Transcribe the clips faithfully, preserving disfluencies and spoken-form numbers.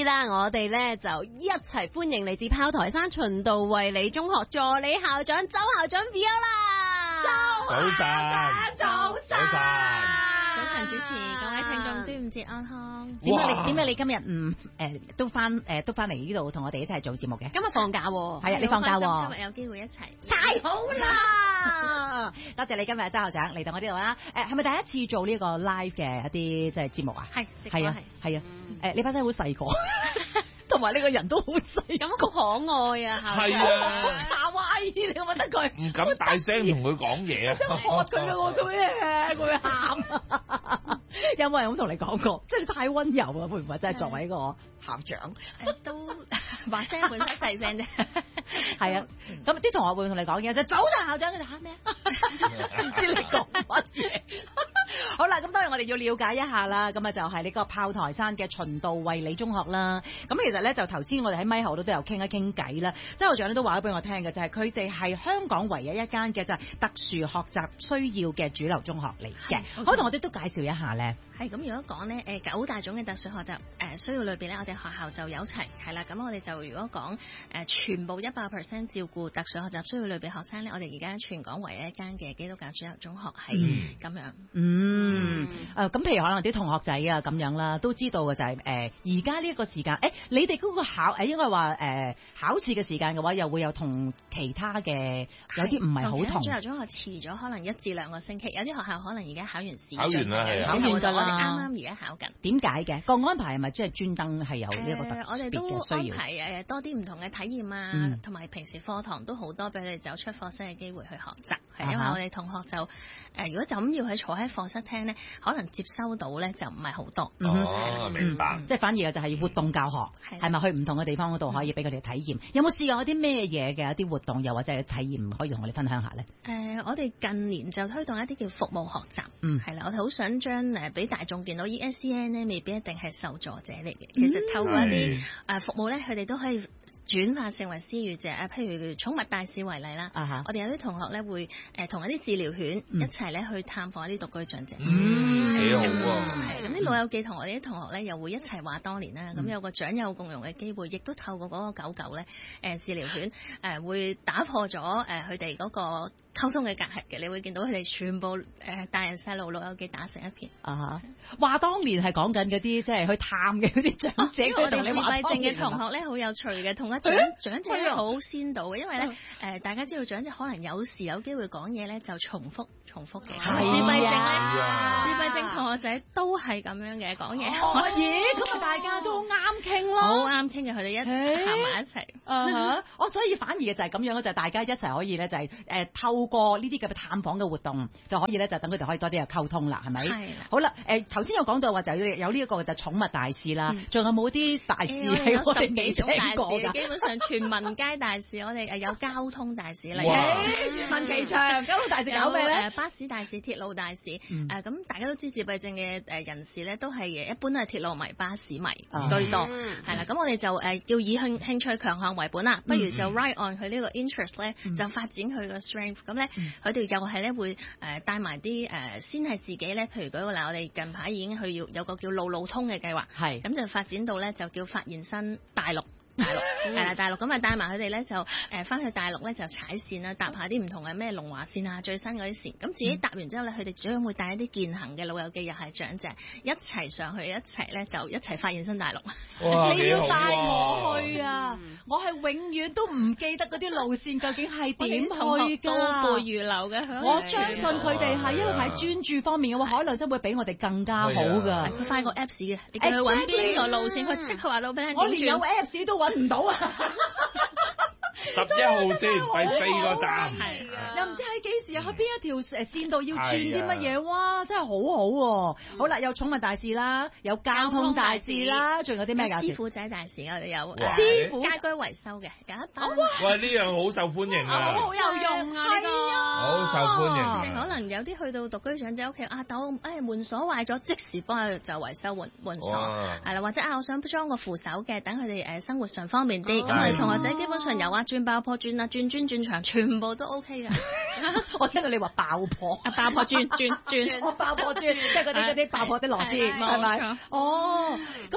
啦，我哋咧就一齊歡迎嚟自炮台山循道衛理中學助理校長周校長 Viola。 早晨， 早晨， 早晨。 早晨主持，各位聽眾端午節安康。 點解你點解你今日唔誒都翻誒都翻嚟呢度同我哋一齊做節目嘅？ 今日放假喎， 係啊，你放假喎， 今日有機會一齊， 太好啦！多謝你今日周校長嚟到我呢度啦。誒係咪第一次做呢個 live 嘅一啲即係節目啊？ 係，係啊，係啊。誒你把聲好細個，同埋你個人都好細， 咁好可愛啊！ 係啊， 夏威夷你覺得佢唔敢大聲同佢講嘢啊！ 真係喝佢啊！佢咩？佢會喊啊！有冇人咁同你講過？即係你太溫柔啊！會唔會真係作為一個校長？ 都把聲本身細聲啫。 係啊，咁啲同學會同你講嘢就早晨校長，佢哋喊咩啊？唔知你講乜嘢？好啦，咁當然我哋要了解一下啦。咁啊就係呢個炮台山嘅循道衛理中學啦。咁其實咧就頭先我哋喺咪後度都有傾一傾偈啦。周校長咧都話咗俾我聽嘅，就係佢哋係香港唯一一間嘅就係特殊學習需要嘅主流中學嚟嘅。可以同我哋都介紹一下咧。 係咁，如果講咧誒九大種嘅特殊學習誒需要裏邊咧，我哋學校就有齊係啦。咁我哋就如果講誒全部一百 percent 照顧特殊學習需要裏邊學生咧，我哋而家全港唯一一間嘅基督教主流中學係咁樣。 嗯，誒咁、嗯、譬如可能啲同學仔啊咁樣啦，都知道嘅就係誒而家呢一個時間，誒、欸、你哋嗰個考誒應該話誒、呃、考試嘅時間嘅話，又會有同其他嘅有啲唔係好同。 主流中學遲咗可能一至兩個星期，有啲學校可能而家考完試， 考完啦係考完㗎啦，我哋啱啱而家考緊。 點解嘅個安排係咪即係專登係有呢一個特別嘅需要？ 呃、我哋都安排誒多啲唔同嘅體驗啊，同、嗯、埋平時課堂都好多俾佢哋走出課室嘅機會去學習。係、啊、因為我哋同學就誒、呃，如果就咁要去坐喺課室聽咧，可能接收到咧就唔係好多。 哦，明白。 嗯、即係反而就係活動教學，係咪去唔同嘅地方嗰度可以俾佢哋體驗？有冇試過一啲咩嘢嘅一啲活動，又或者係體驗，可以同我哋分享下咧？ 誒、呃，我哋近年就推動一啲叫服務學習，嗯，係啦，我哋好想將誒俾大眾見到 E S C N 咧，未必一定係受助者嚟嘅，其實透過一啲誒服務咧，佢哋都可以轉化成為施予者。誒，譬如寵物大使為例啦，啊、我哋有啲同學咧會誒同、呃、一啲治療犬、嗯、一齊咧去探訪一啲獨居長者， 嗯，幾好喎。 係咁啲老友記同我哋啲同學咧又會一齊話當年啦，咁、嗯、有個長幼共融嘅機會，亦都透過嗰個狗狗咧，誒、呃、治療犬誒、呃、會打破咗誒佢哋嗰個溝通嘅隔閡嘅，你會見到佢哋全部誒、呃、大人細路老友記打成一片。 啊，話當年係講緊嗰啲即係去探嘅嗰啲長者， 我哋自閉症嘅同學咧好有趣嘅，同一長長者咧好先導嘅，因為咧誒、呃、大家知道長者可能有時有機會講嘢咧就重複重複嘅，自閉症咧自閉症同學仔都係咁樣嘅講嘢。 可以咁啊，大家都啱傾咯， 好啱傾嘅，佢哋一行埋一齊。 啊我所以反而就係咁樣咯，就係、是、大家一齊可以咧就係、是、誒、呃、透過呢啲嘅探訪嘅活動，就可以咧就等佢哋可以多啲嘅溝通啦，係咪？係。好啦，誒頭先有講到話就有呢一個就寵物大使啦，仲、嗯、有冇啲大使係我哋未聽過㗎？ 基本上全民皆大使，我哋誒有交通大使嚟嘅，文奇祥交通大使搞咩咧？ 巴士大使、鐵路大使，誒、嗯、咁、呃、大家都知自閉症嘅誒人士咧，都係一般都係鐵路迷、巴士迷居多，係、嗯、啦。咁我哋就誒要以興興趣強項為本啦，不如就 ride on 佢呢個 interest 咧、嗯，就發展佢個 strength。咁、嗯、咧，佢哋又係咧會誒帶埋啲誒，先係自己咧，譬如舉個例，我哋近排已經去要有個叫路路通嘅計劃，係咁就發展到咧就叫發現新大陸。大陸係啦，大陸咁啊帶埋佢哋咧就誒翻去大陸咧就踩線啦，搭下啲唔同嘅咩龍華線啊，最新嗰啲線。咁自己搭完之後咧，佢哋主要會帶一啲健行嘅老友記，又係長者一齊上去，一齊咧就一齊發現新大陸。 你要帶我去啊！嗯、我係永遠都唔記得嗰啲路線究竟係點去㗎， 倒背如流嘅。 我相信佢哋係因為喺專注方面嘅話，可能真會比我哋更加好㗎。 佢快個 Apps 嘅，你叫佢揾邊個路線，佢即刻話到俾你。 我連有 Apps 都揾唔到啊！ 十一號線第四個站， 係啊，又唔知喺幾時去邊一條誒線度要轉啲乜嘢，哇！真係好好喎。好啦，有寵物大使啦，有交通大使啦，仲有啲咩㗎？ 師傅仔大使我哋有，師傅家居維修嘅有一班。 喂，呢樣好受歡迎啊！ 好有用啊！呢個好受歡迎。 可能有啲去到獨居長者屋企啊，但我誒門鎖壞咗，即時幫佢就維修門門鎖，係啦，或者啊，我想裝個扶手嘅，等佢哋誒生活上方便啲。咁我哋同學仔基本上有啊，轉爆破轉啊，轉磚轉牆，全部都 OK 㗎。 我聽到你話爆破， 啊爆破轉轉轉， 我爆破轉，即係嗰啲嗰啲爆破啲螺絲，係咪？哦，咁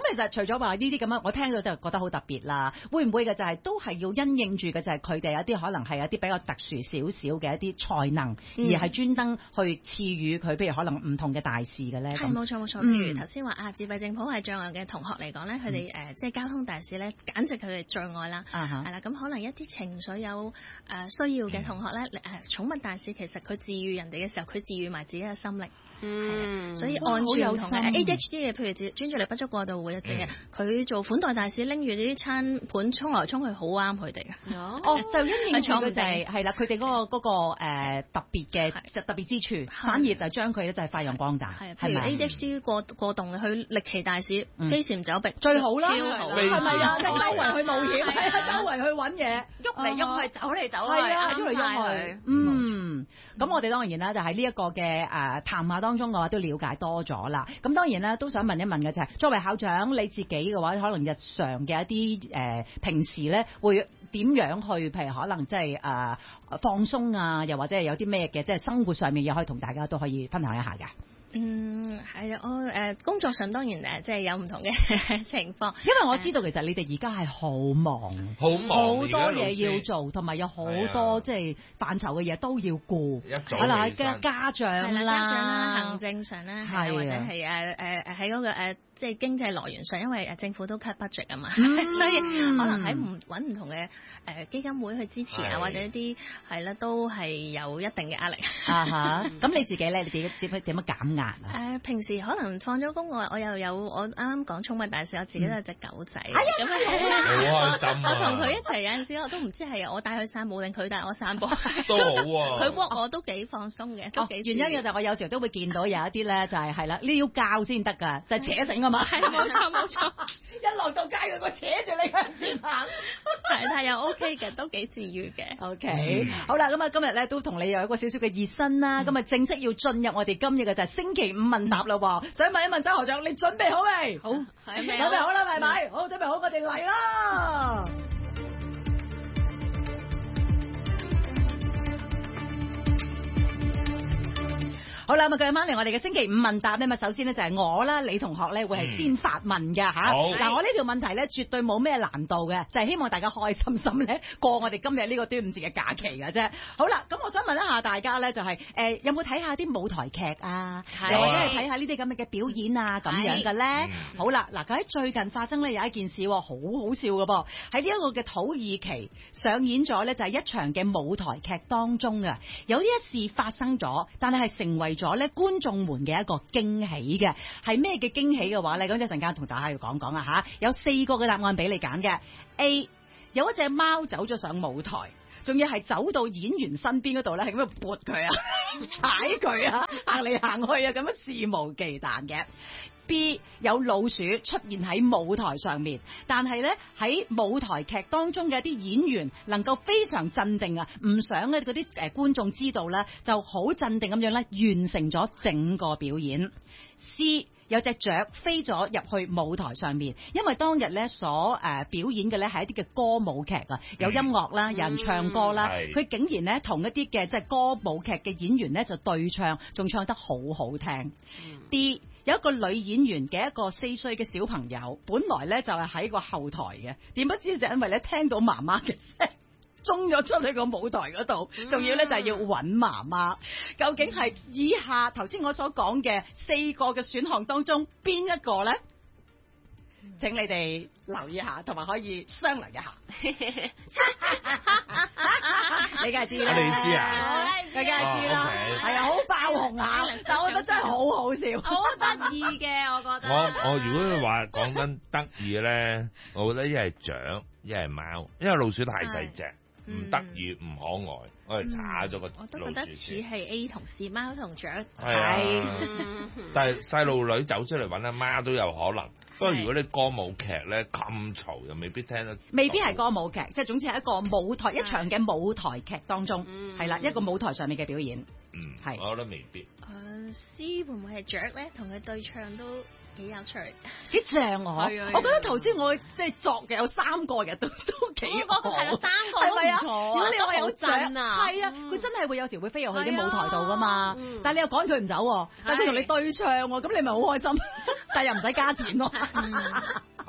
其實除咗話呢啲咁樣，我聽到就覺得好特別啦。會唔會嘅就係、是、都係要因應住嘅就係佢哋有啲可能係有啲比較特殊少少嘅一啲才能，嗯、而係專登去賜予佢，譬如可能唔同嘅大事嘅咧。 係冇錯冇錯。譬如頭先話啊，自閉症譜係障礙嘅同學嚟講咧，佢哋誒即係交通大使咧，簡直佢哋最愛啦。係啦、uh，咁、huh. 可能一啲情緒有誒、呃、需要嘅同學咧，誒、呃、寵物大使其實佢治愈人哋嘅時候，佢治愈埋自己嘅心靈。嗯，所以按住唔同嘅 A D H D 嘅，譬如專注力不足過度活躍症嘅，佢做款待大使拎住啲餐盤衝來衝去，好啱佢哋嘅。 哦，就因應住佢就係係啦，佢哋嗰個嗰個誒特別嘅特別之處，反而就將佢咧就係發揚光大。 係，譬如 A D H D 過過動嘅，佢歷奇大使飛檐走壁最好啦， 超好， 係咪啊？即係周圍去冒險，係啊，周圍去揾嘢， 喐嚟喐去，走嚟走去， 係啊，喐嚟喐去。嗯，咁我哋當然啦，就喺呢一個嘅誒談話當中嘅話，都了解多咗啦。咁當然啦，都想問一問嘅就係，作為校長你自己嘅話，可能日常嘅一啲誒平時咧，會點樣去？譬如可能即係誒放鬆啊，又或者係有啲咩嘅，即係生活上面又可以同大家都可以分享一下嘅。 嗯，係啊，我誒、呃、工作上當然誒即係有唔同嘅情況， 因為我知道其實你哋而家係好忙， 好忙， 好多嘢要做，同埋有好多即係範疇嘅嘢都要顧。係啦，家家長啦， 家長啦，行政上啦，係或者係誒誒誒喺嗰個誒即係經濟來源上，因為誒政府都 cut budget 啊嘛，嗯、所以可能喺唔揾唔同嘅誒基金會去支持啊，或者一啲係啦，都係有一定嘅壓力。 啊哈，咁你自己咧，你點點點樣減壓？誒、 呃，平時可能放咗工，我我又有我啱啱講寵物大使，我自己都有隻狗仔，咁啊，好開心啊！ 我同佢一齊有陣時，我都唔知係我帶佢散步定佢帶我散步， 都好啊！ 佢幫我都幾放鬆嘅，都幾、哦。原因嘅就我有時候都會見到有一啲咧，就係係啦，你要教先得㗎，就係、是、扯繩啊嘛， 係冇錯冇錯， 一落到街佢個扯住你向前行， 係但係又 OK 嘅，都幾治愈嘅。 OK，、嗯、好啦，咁啊今日咧都同你有一個少少嘅熱身啦，咁啊、嗯、正式要進入我哋今日嘅就係星期五問答啦喎，想問一問周校長，你準備好未？ 好， 準備好啦，係咪？好，準備好，我哋嚟啦！好啦，咁啊，繼續翻嚟我哋嘅星期五問答咧，咁啊，首先呢，就係我啦，李同學咧會係先發問嘅吓。好，嗱，我呢條問題咧絕對冇咩難度嘅，就係、是、希望大家開心心咧過我哋今日呢個端午節嘅假期嘅啫。好啦，咁我想問一下大家咧，就係、是、誒、呃、有冇睇下啲舞台劇啊，又或者係睇下呢啲咁嘅表演啊咁樣嘅咧？好啦，嗱，咁喺最近發生咧有一件事，好好笑嘅噃，喺呢一個嘅土耳其上演咗咧就係一場嘅舞台劇當中啊，有呢一事發生咗，但係係成為咗咧觀眾們嘅一個驚喜嘅，係咩嘅驚喜嘅話咧？咁一陣間同大家要講講啊吓，有四個嘅答案俾你揀嘅。A， 有一隻貓走咗上舞台，仲要係走到演員身邊嗰度咧，係咁樣撥佢啊、踩佢啊、行嚟行去啊，咁樣肆無忌憚嘅。B， 有老鼠出現喺舞台上面，但係咧喺舞台劇當中嘅一啲演員能夠非常鎮定啊，唔想咧嗰啲誒觀眾知道咧，就好鎮定咁樣咧完成咗整個表演。C， 有隻雀飛咗入去舞台上面，因為當日咧所誒表演嘅咧係一啲嘅歌舞劇啊，有音樂啦，有人唱歌啦，佢、嗯、竟然咧同一啲嘅即係歌舞劇嘅演員咧就對唱，仲唱得好好聽。D，有一個女演員嘅一個四歲嘅小朋友，本來咧就係喺個後台嘅，點不知就因為咧聽到媽媽嘅聲，衝咗出去個舞台嗰度，仲要咧就係要揾媽媽。究竟係以下頭先我所講嘅四個嘅選項當中邊一個咧？請你哋留意下，同埋可以商量一下。你梗係知啦， 你知啊？ 你梗係知啦，係啊，好爆紅下，但我覺得真係好好笑， 好得意嘅，我覺得。 我我如果你話講緊得意咧，我覺得一係雀，一係貓，因為老鼠太細隻，唔得意，唔可愛，我哋查咗個老鼠。 我都覺得似係 A 同 C，貓同雀。 係，但係細路女走出嚟揾阿媽都有可能。不過如果你歌舞劇咧咁嘈，又未必聽得。 未必係歌舞劇，即係總之係一個舞台一場嘅舞台劇當中，係啦，一個舞台上面嘅表演。 嗯， 係。 我覺得未必。 誒，C 會唔會係雀咧？同佢對唱都幾有趣， 幾正我。我覺得頭先我即係作嘅有三個嘅都都幾好。 係啦，三個都唔錯。如果你話有真啊， 係啊，佢真係會有時會飛入去啲舞台度噶嘛。但係你又趕佢唔走，但係佢同你對唱，咁你咪好開心，但係又唔使加錢咯。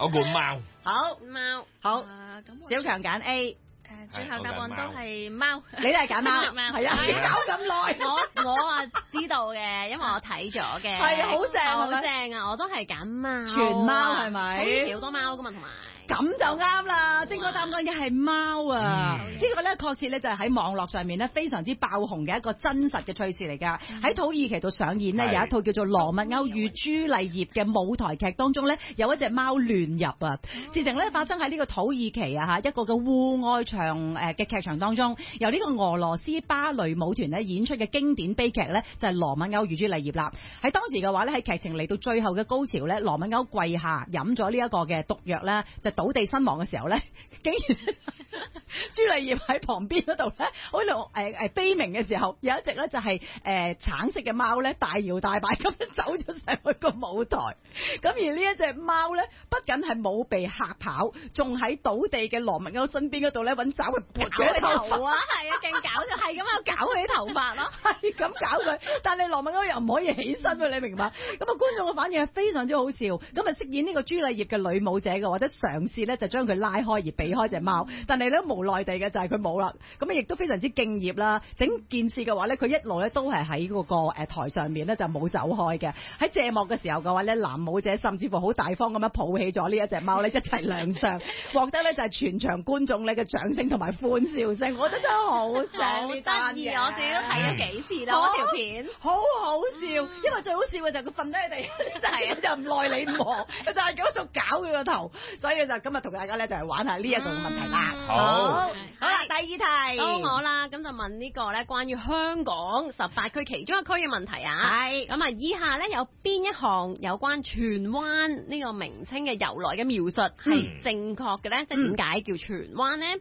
我估貓。 好， 貓。 好， 啊咁我小強揀 A， 誒最後答案都係貓， 你都係揀貓， 貓係啊， 係啊搞咁耐， 我我啊知道嘅，因為我睇咗嘅。 係好正係好咪正啊！我都係揀貓。 全貓係咪好似好多貓噶嘛，同埋。 咁就啱啦，正確答案嘅係貓啊！ 嗯呢個咧確切咧就係喺網絡上面咧非常之爆紅嘅一個真實嘅趣事嚟㗎。喺土耳其度上演呢， 係有一套叫做《羅密歐與朱麗葉》嘅舞台劇當中咧，有一隻貓亂入啊！事情咧發生喺呢個土耳其啊嚇一個嘅戶外場誒嘅劇場當中，由呢個俄羅斯芭蕾舞團咧演出嘅經典悲劇咧就係《羅密歐與朱麗葉》啦。喺當時嘅話咧，喺劇情嚟到最後嘅高潮咧，羅密歐跪下飲咗呢一個嘅毒藥咧，就倒地身亡嘅時候咧，竟然朱麗葉喺旁邊嗰度咧，好似誒誒悲鳴嘅時候，有一隻咧就係、是、誒、呃、橙色嘅貓咧，大搖大擺咁樣走咗上去個舞台。咁而呢一隻貓咧，不僅係冇被嚇跑，仲喺倒地嘅羅密歐身邊嗰度咧揾爪去撥佢頭髮啊，係啊，勁搞笑，係咁樣搞佢啲頭髮咯， 係咁搞佢。但係羅密歐又唔可以起身喎，你明白？咁啊，觀眾嘅反應係非常之好笑。咁啊，飾演呢個朱麗葉嘅女舞者嘅，或者嘗試咧就將佢拉開而避開隻貓，但係咧無奈地嘅就係佢冇啦。咁啊，亦都非常之敬業啦。整件事嘅話咧，佢一路咧都係喺嗰個誒台上面咧就冇走開嘅。喺謝幕嘅時候嘅話咧，男舞者甚至乎好大方咁樣抱起咗呢一隻貓咧一齊亮相，獲得咧就係全場觀眾咧嘅掌聲同埋歡笑聲。我覺得真係好正， 好呢單得意， 嘢我自己都睇咗幾次啦， 好嗰條片。 好好笑，因為最好笑嘅就係佢瞓低喺地，就係就唔耐你磨，就係咁度搞佢個頭，所以就今日同大家咧就係玩下呢一個問題啦。 好好啦，第二題到我啦，咁就問呢個咧關於香港十八區其中一區嘅問題啊。 係咁啊，以下咧有邊一項有關荃灣呢個名稱嘅由來嘅描述係正確嘅咧？即係點解叫荃灣呢？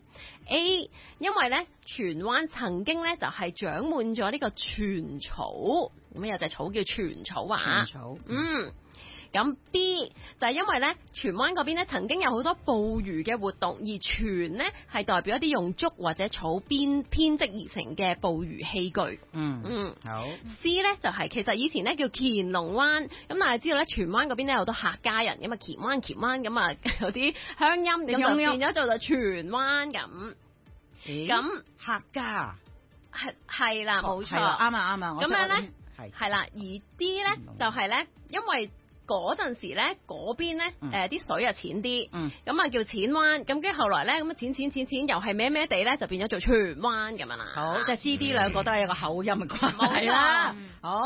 A 因為咧荃灣曾經咧就係長滿咗呢個荃草，咁有隻草叫荃草啊。 草嗯。咁 B 就係因為咧，荃灣嗰邊咧曾經有好多捕魚嘅活動，而荃呢係代表一啲用竹或者草編編織而成嘅捕魚器具。 嗯嗯， 好 C 咧就係、是、其實以前咧叫乾隆灣，咁但係知道咧荃灣嗰邊咧有好多客家人，咁啊乾灣乾灣咁啊有啲鄉音，咁就變咗做咗荃灣咁。咁客家係係啦，冇錯， 啱啊啱啊。 咁樣咧係係啦，而 D 咧就係、是、咧，因為嗰陣時咧，嗰邊咧，誒啲水啊淺啲，咁啊叫淺灣，咁跟住後來咧，咁啊淺淺淺淺又係咩咩地咧，就變咗做荃灣咁樣啦。 好，即係 C D 兩個都係一個口音嘅關係啦。好，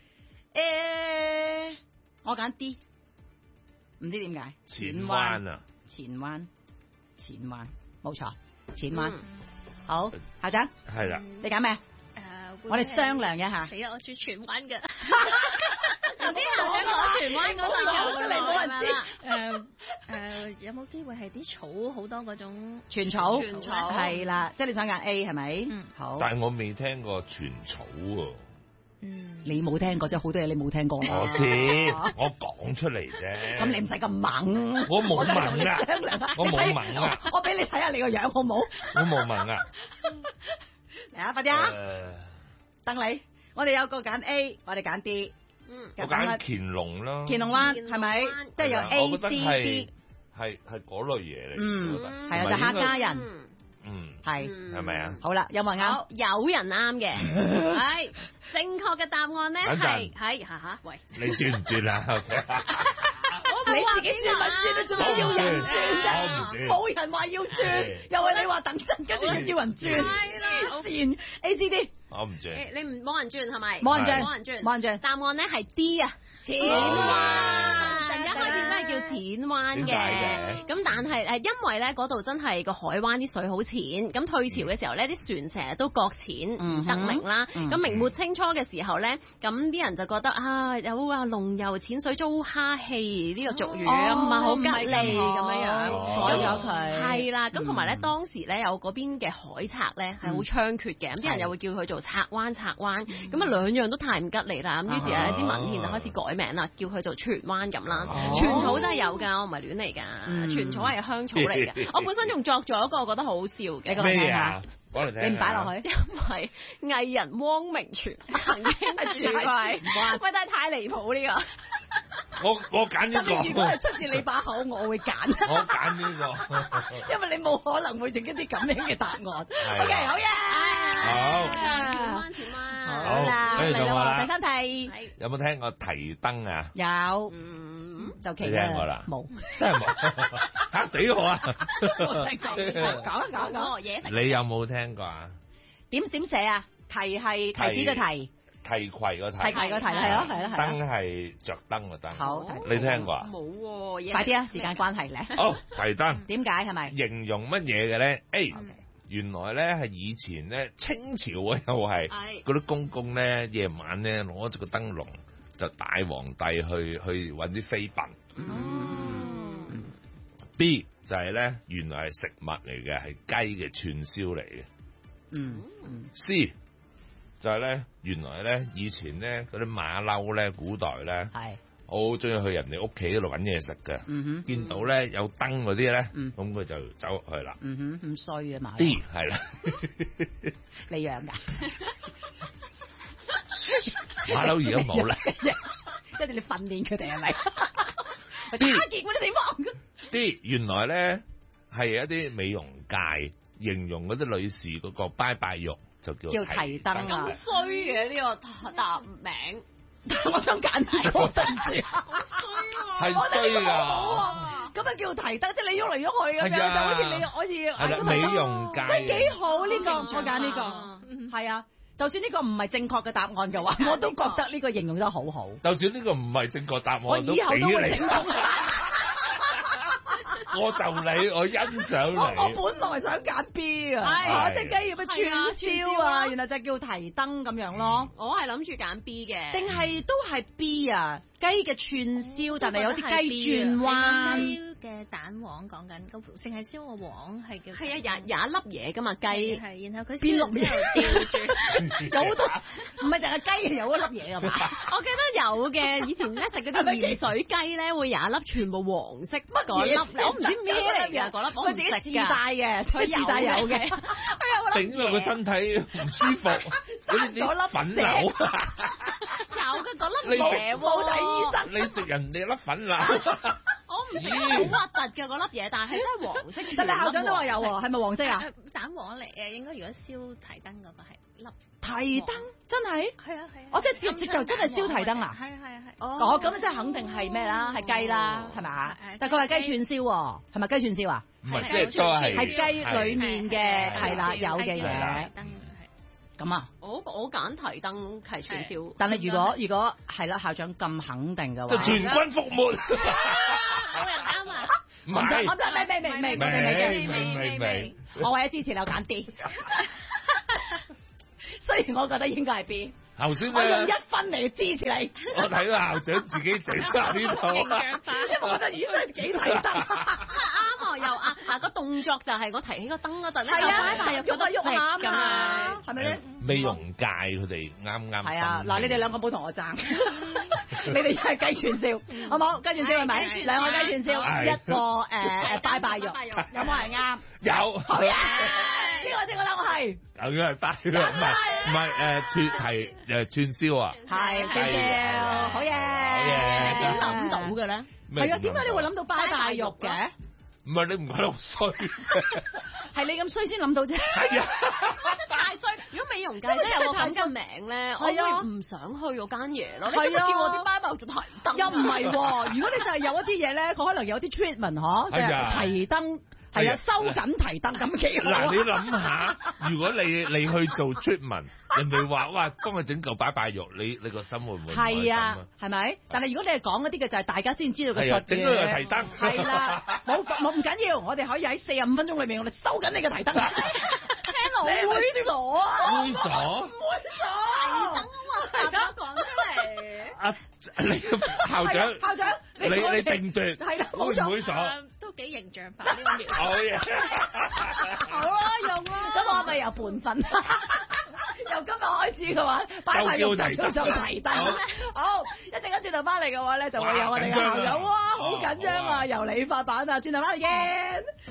誒，我揀 D，唔知點解。 淺灣啊， 淺灣，淺灣，冇錯，淺灣。好，校長， 係啦， 你揀咩？我哋商量一下。 死啦！我住荃灣嘅。 啲校長講荃灣嗰度講嚟冇人知。 誒誒，有冇機會係啲草好多嗰種荃草？ 荃草係啦，即係你想揀 A 係咪？ 嗯， 好。 但係我未聽過荃草喎。 嗯， 你冇聽過，即係好多嘢你冇聽過啦。 我知，我講出嚟啫。 咁你唔使咁猛。 我冇猛啊！我冇猛啊！ 我俾你睇下你個樣好唔好？ 我冇猛啊！ 嚟啊，快啲啊！等你，我哋有個揀 A，我哋揀 D。 嗯， 我揀乾隆啦。 乾隆灣係咪？即係有 A、C、D。 係係嗰類嘢嚟。 嗯，係啊，就客家人。 嗯， 係係咪啊？ 好啦，有冇人啱？ 有人啱嘅，係正確嘅答案咧係係嚇嚇，喂， 你轉唔轉啊？ 你自己轉咪轉，你做咩要人轉啫？冇人話要轉，又係你話等陣，跟住要叫人轉，黐線 A C D。 我唔轉。 你唔冇人轉係咪？ 冇人轉， 冇人轉， 冇人轉。 答案咧係 D 啊，淺灣。一開始真係叫淺灣嘅，咁但係誒，因為咧嗰度真係個海灣啲水好淺，咁退潮嘅時候咧，啲船成日都擱淺，唔得明啦。咁明末清初嘅時候咧，咁啲人就覺得啊，有話龍遊淺水遭蝦戲呢個俗語，唔係好吉利咁樣樣， 改咗佢。 係啦，咁同埋咧當時咧有嗰邊嘅海賊咧係好猖獗嘅，咁啲人又會叫佢做賊灣賊灣，咁啊兩樣都太唔吉利啦，咁於是咧啲文獻就開始改名啦，叫佢做荃灣咁啦。荃草真係有㗎，我唔係亂嚟㗎。荃草係香草嚟嘅，我本身仲作咗一個，我覺得好好笑嘅。 咩啊？講嚟聽。 你唔擺落去， 因為藝人汪明荃曾經係荃灣，喂，但係太離譜呢個。 我我揀呢個。 如果係出自你把口，我會揀。 我揀呢個， 因為你冇可能會整一啲咁樣嘅答案。 係 OK， 好嘢。 好前彎前彎。 好啦， 跟住到我啦第三題。 有冇聽過提燈啊？ 有。 嗯， 就奇你聽過啦冇。 真係冇，嚇死我啊！ 冇聽過。講一講講。 嘢食。 你有冇聽過啊？ 點點寫啊？提係提子嘅提。 提攜個提。 提攜個提係咯係咯係。 燈係着燈個燈。 好。 你聽過啊？ 冇喎。 快啲啊！時間關係咧。 好，提燈。 點解係咪？ 形容乜嘢嘅咧？A。原來咧係以前咧清朝啊，又係嗰啲公公咧夜晚咧攞住個燈籠就帶皇帝去去揾啲妃嬪。 嗯。 B 就係咧原來係食物嚟嘅，係雞嘅串燒嚟嘅。 嗯。 C 就係咧原來咧以前咧嗰啲馬騮咧古代咧係好中意去人哋屋企嗰度揾嘢食嘅。 嗯哼。 見到咧有燈嗰啲咧， 嗯， 咁佢就走入去啦。 嗯哼，咁衰嘅馬騮。 D 係啦。 你養㗎？ 馬騮而家冇啦。 即係你訓練佢哋係咪？打 D 劫嗰啲地方。 D 原來咧係一啲美容界形容嗰啲女士嗰個拜拜肉就叫叫提燈啊！ 咁衰嘅呢個答名。 我想揀呢個對唔住， 係衰㗎。 咁啊叫提燈，即係你喐嚟喐去咁樣，就好似你好似係啦，美容界都幾好呢個，我揀呢個，係啊。就算呢個唔係正確嘅答案嘅話，我都覺得呢個形容得好好。 就算呢個唔係正確答案， 我以後都會整到。 我就你，我欣賞你。 我本來想揀 B 啊，隻雞要咩串燒啊，原來就叫提燈咁樣咯。 我係諗住揀 B 嘅， 定係都係 B 啊？雞嘅串燒，但係有啲雞轉彎。 燒嘅蛋黃講緊，咁淨係燒個黃係叫。 係啊，廿廿一粒嘢㗎嘛雞。 係，然後佢燒完之後吊住， 有好多，唔係淨係雞有一粒嘢㗎嘛？ 我記得有嘅，以前咧食嗰啲鹽水雞咧，會有一粒全部黃色乜嗰粒，我唔知咩嚟㗎嗰粒，我佢自己自帶嘅，佢自帶有嘅，佢有定因為個身體唔舒服，嗰啲粉瘤。 有嘅嗰粒嘢喎， 冇睇醫生。 你食人哋粒粉瘤。 我唔知好核突嘅嗰粒嘢，但係真係黃色。 但係校長都話有喎，係咪黃色啊？ 蛋黃嚟嘅，應該如果燒提燈嗰個係粒提燈，真係？ 係啊係啊。 我即係直接就真係燒提燈啊！ 係係係。 哦，咁即係肯定係咩啦？係雞啦，係咪？但係佢話雞串燒喎，係咪雞串燒啊？ 唔係，即係都係係雞裡面嘅係啦，有嘅嘢。咁啊， 我我揀提燈係串燒。 但係如果如果係啦，校長咁肯定嘅話， 就全軍覆沒。 冇人啱啊！ 唔係， 我未未未未未未未未未， 我為咗支持你，我揀 D。雖然我覺得應該係 B。 頭先我用一咧， 分嚟支持你。 我睇到校長自己整下呢套， 形象化， 因為我覺得咦真係幾睇得。 啱啊，又啱嗱個動作就係我提起個燈嗰陣咧， 係啊， 擺擺又喐下喐下啊咁嘛，係咪咧？ 美容界佢哋啱啱係啊，嗱，你哋兩個冇同我爭，你哋一係雞串燒，好冇？雞串燒係咪？兩個雞串燒，一個誒誒拜拜肉，有冇人啱？ 有， 好嘢！呢個先我諗我係， 究竟係拜肉，唔係唔係誒串係誒串燒啊？ 係串燒，好嘢！ 好嘢點諗到嘅咧？ 係啊，點解你會諗到拜拜肉嘅？ 唔係你唔覺得好衰？ 係你咁衰先諗到啫。 係啊， 太衰！如果美容界真係有個咁嘅名咧，我係啊會唔想去嗰間嘢咯。 係啊你今日叫我啲拜拜肉做提燈， 又唔係喎。如果你就係有一啲嘢咧，佢可能有啲 treatment 嗬，就係提燈。係啊，收緊提燈咁幾好啊！ 嗱，你諗下，如果你你去做 treatment，人哋話哇，幫佢整嚿拜拜肉，你你個心會唔會唔開心係啊？係咪？但係如果你係講嗰啲嘅，就係大家先知道嘅術係啊，整咗個提燈。 係啦，冇冇唔緊要，我哋可以喺四十五分鐘裏面，我哋收緊你嘅提燈。聽落會傻啊！ 會傻？ 唔會傻。 大家講出嚟。 啊，你校長， 校長， 你你定奪係啦， 會唔會傻？ 都幾形象化呢個描述。 好嘢， 好啊，用啦。咁我咪有半分。由今日開始嘅話，拜拜肉就叫做提燈。好，一陣間轉頭翻嚟嘅話咧，就會有我哋嘅校友哇，好緊張啊，由理髮版啊，轉頭翻嚟見。